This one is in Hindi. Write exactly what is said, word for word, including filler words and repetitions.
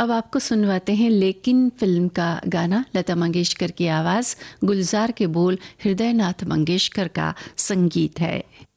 अब आपको सुनवाते हैं लेकिन फिल्म का गाना। लता मंगेशकर की आवाज़, गुलजार के बोल, हृदयनाथ मंगेशकर का संगीत है।